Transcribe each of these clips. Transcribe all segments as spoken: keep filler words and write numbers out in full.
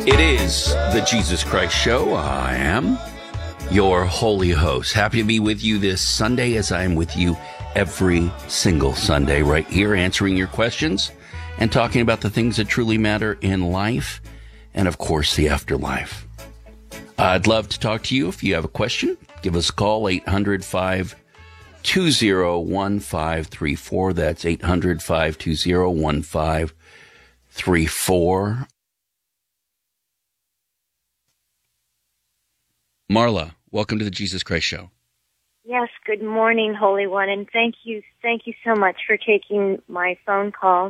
It is the Jesus Christ Show. I am your holy host. Happy to be with you this Sunday, as I am with you every single Sunday, right here, answering your questions and talking about the things that truly matter in life and, of course, the afterlife. I'd love to talk to you. If you have a question, give us a call, eight hundred, five two zero, one five three four. That's eight hundred, five two zero, one five three four. Marla, welcome to the Jesus Christ Show. Yes, good morning, Holy One, and thank you, thank you so much for taking my phone call.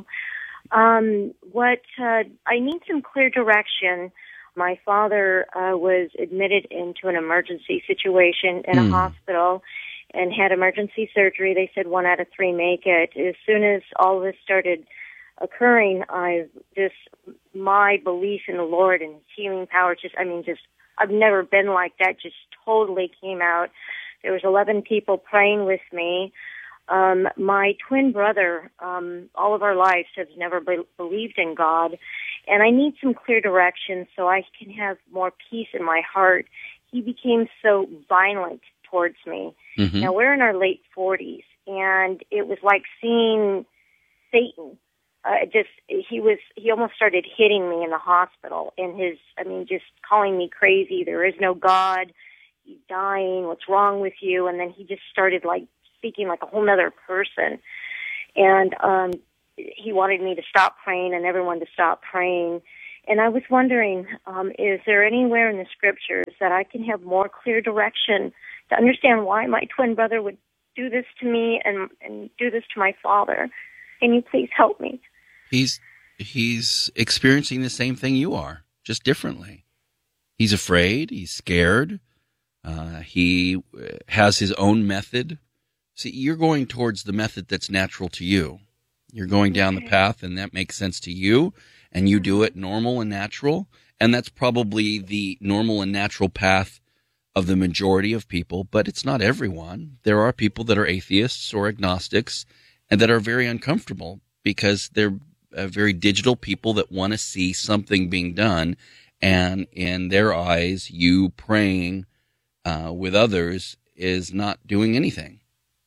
Um, what uh, I need some clear direction. My father uh, was admitted into an emergency situation in mm. a hospital and had emergency surgery. They said one out of three make it. As soon as all of this started occurring, I just my belief in the Lord and His healing power just, I mean, just. I've never been like that, just totally came out. There was eleven people praying with me. Um, my twin brother, um, all of our lives, has never be- believed in God, and I need some clear direction so I can have more peace in my heart. He became so violent towards me. Mm-hmm. Now, we're in our late forties, and it was like seeing Satan. Uh, just, he was, he almost started hitting me in the hospital and his, I mean, just calling me crazy. There is no God. He's dying. What's wrong with you? And then he just started like speaking like a whole nother person. And, um, he wanted me to stop praying and everyone to stop praying. And I was wondering, um, is there anywhere in the scriptures that I can have more clear direction to understand why my twin brother would do this to me and, and do this to my father? Can you please help me? He's he's experiencing the same thing you are, just differently. He's afraid. He's scared. Uh, he has his own method. See, you're going towards the method that's natural to you. You're going down the path, and that makes sense to you, and you do it normal and natural, and that's probably the normal and natural path of the majority of people, but it's not everyone. There are people that are atheists or agnostics and that are very uncomfortable because they're Uh, very digital people that want to see something being done, and in their eyes, you praying uh, with others is not doing anything.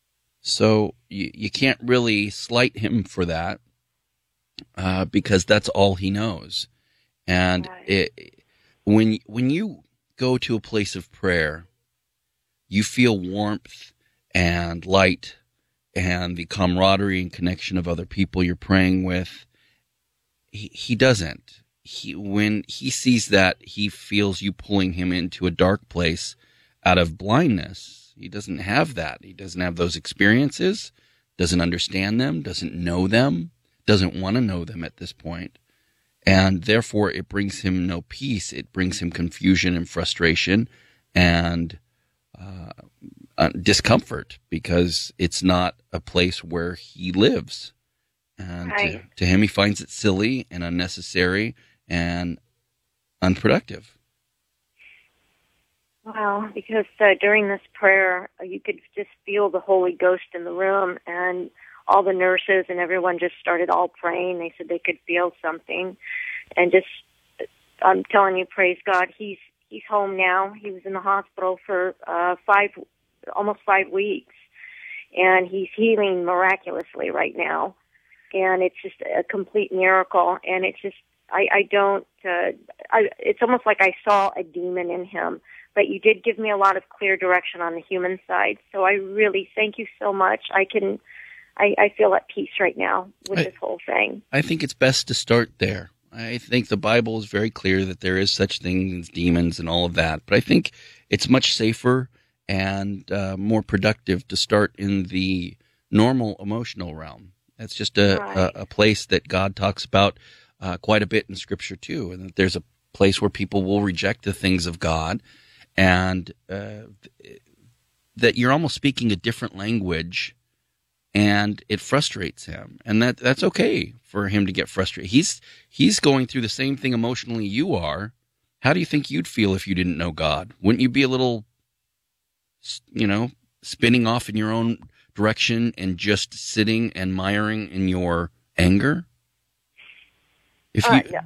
So you, you can't really slight him for that uh, because that's all he knows. And it, when when you go to a place of prayer, you feel warmth and light and the camaraderie and connection of other people you're praying with. He, he doesn't. He, when he sees that, he feels you pulling him into a dark place out of blindness. He doesn't have that. He doesn't have those experiences, doesn't understand them, doesn't know them, doesn't want to know them at this point. And therefore, it brings him no peace. It brings him confusion and frustration and uh, uh, discomfort because it's not a place where he lives. And right. to, to him, he finds it silly and unnecessary and unproductive. Wow, because uh, during this prayer, uh, you could just feel the Holy Ghost in the room, and all the nurses and everyone just started all praying. They said they could feel something. And just, I'm telling you, praise God, he's he's home now. He was in the hospital for uh, five, almost five weeks, and he's healing miraculously right now. And it's just a complete miracle. And it's just, I, I don't, uh, I, it's almost like I saw a demon in him. But you did give me a lot of clear direction on the human side. So I really thank you so much. I can, I, I feel at peace right now with I, this whole thing. I think it's best to start there. I think the Bible is very clear that there is such things as demons and all of that. But I think it's much safer and uh, more productive to start in the normal emotional realm. That's just a, right. a, a place that God talks about uh, quite a bit in Scripture, too. And that there's a place where people will reject the things of God, and uh, that you're almost speaking a different language, and it frustrates him. And that that's okay for him to get frustrated. He's he's going through the same thing emotionally you are. How do you think you'd feel if you didn't know God? Wouldn't you be a little, you know, spinning off in your own direction and just sitting and miring in your anger? If you, uh,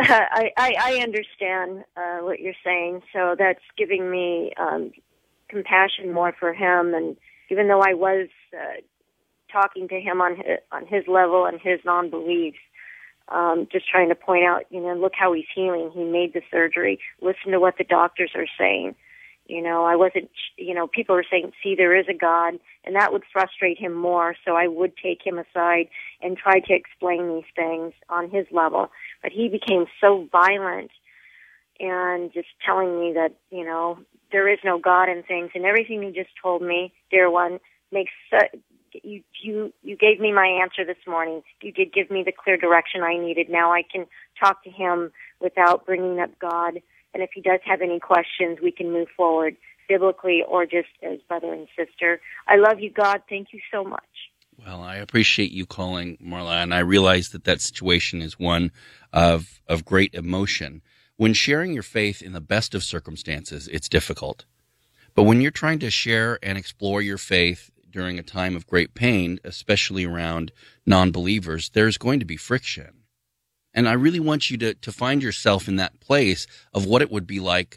I, I, I understand uh, what you're saying, so that's giving me um, compassion more for him. And even though I was uh, talking to him on his, on his level and his non-beliefs, um, just trying to point out, you know, look how he's healing. He made the surgery. Listen to what the doctors are saying. You know, I wasn't, you know, people are saying, see, there is a God, and that would frustrate him more, so I would take him aside and try to explain these things on his level. But he became so violent and just telling me that, you know, there is no God and things, and everything you just told me, dear one, makes su- you you you gave me my answer this morning. You did give me the clear direction I needed. Now I can talk to him without bringing up God. And if he does have any questions, we can move forward biblically or just as brother and sister. I love you, God. Thank you so much. Well, I appreciate you calling, Marla, and I realize that that situation is one of of great emotion. When sharing your faith in the best of circumstances, it's difficult. But when you're trying to share and explore your faith during a time of great pain, especially around non-believers, there's going to be friction. And I really want you to, to find yourself in that place of what it would be like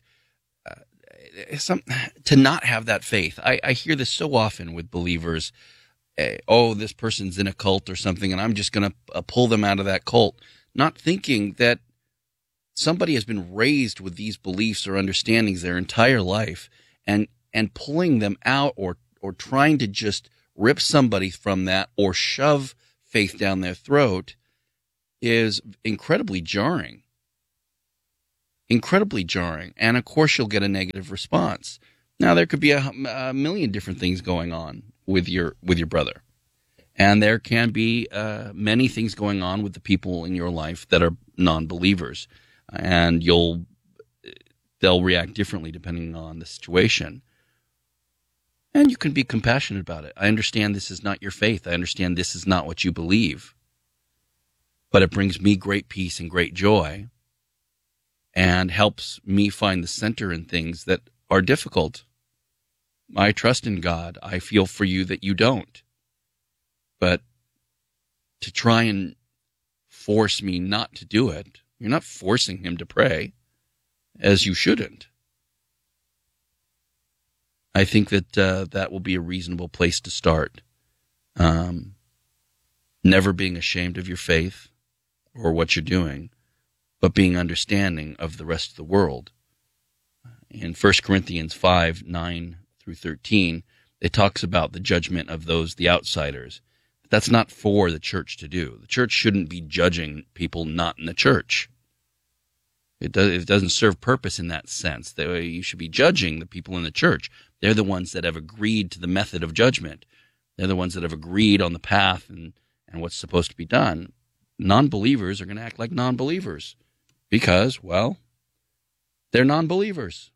uh, some, to not have that faith. I, I hear this so often with believers. Uh, oh, this person's in a cult or something, and I'm just going to uh, pull them out of that cult, not thinking that somebody has been raised with these beliefs or understandings their entire life, and and pulling them out or or trying to just rip somebody from that or shove faith down their throat is incredibly jarring. Incredibly jarring. And of course you'll get a negative response. Now there could be a, a million different things going on with your with your brother. And there can be uh, many things going on with the people in your life that are non-believers. And you'll they'll react differently depending on the situation. And you can be compassionate about it. I understand this is not your faith. I understand this is not what you believe. But it brings me great peace and great joy and helps me find the center in things that are difficult. I trust in God. I feel for you that you don't. But to try and force me not to do it, you're not forcing him to pray, as you shouldn't. I think that uh, that will be a reasonable place to start. Um, never being ashamed of your faith or what you're doing, but being understanding of the rest of the world. In First Corinthians five, nine through thirteen, it talks about the judgment of those, the outsiders. That's not for the church to do. The church shouldn't be judging people not in the church. It, does, it doesn't serve purpose in that sense. That you should be judging the people in the church. They're the ones that have agreed to the method of judgment. They're the ones that have agreed on the path and, and what's supposed to be done. Non-believers are going to act like non-believers because, well, they're non-believers.